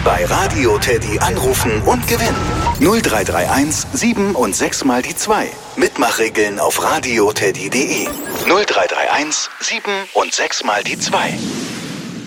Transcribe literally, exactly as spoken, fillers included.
Bei Radio Teddy anrufen und gewinnen. null drei drei eins sieben und sechs mal die zwei. Mitmachregeln auf radioteddy punkt de. null drei drei eins sieben und sechs mal die zwei.